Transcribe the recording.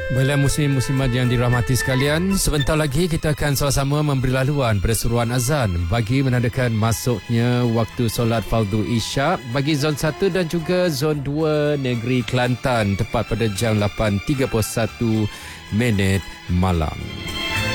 Baiklah muslim-muslimat yang dirahmati sekalian, sebentar lagi kita akan sama-sama memberi laluan pada seruan azan bagi menandakan masuknya waktu solat fardu isyak bagi zon 1 dan juga zon 2 negeri Kelantan tepat pada jam 8.31 malam.